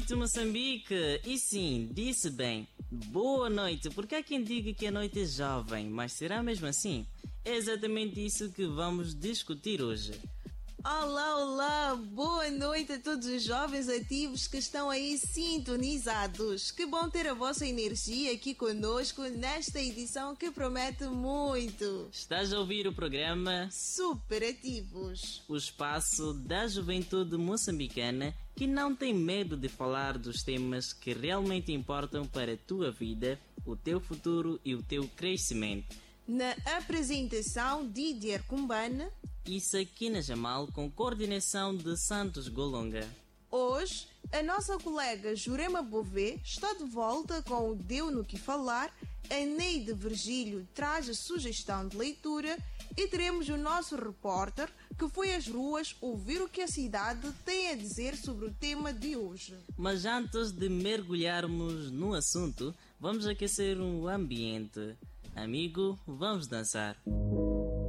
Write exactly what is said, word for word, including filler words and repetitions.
noite, Moçambique! E sim, disse bem, boa noite, porque há quem diga que a noite é jovem, mas será mesmo assim? É exatamente isso que vamos discutir hoje. Olá, olá! Boa noite a todos os jovens ativos que estão aí sintonizados. Que bom ter a vossa energia aqui conosco nesta edição que promete muito. Estás a ouvir o programa Super Ativos, o espaço da juventude moçambicana que não tem medo de falar dos temas que realmente importam para a tua vida, o teu futuro e o teu crescimento. Na apresentação, Didier Kumbana e Sakina Jamal, com coordenação de Santos Golonga. Hoje, a nossa colega Jurema Bové está de volta com o Deu no que Falar, a Neide Virgílio traz a sugestão de leitura e teremos o nosso repórter que foi às ruas ouvir o que a cidade tem a dizer sobre o tema de hoje. Mas antes de mergulharmos no assunto, vamos aquecer o ambiente. Amigo, vamos dançar.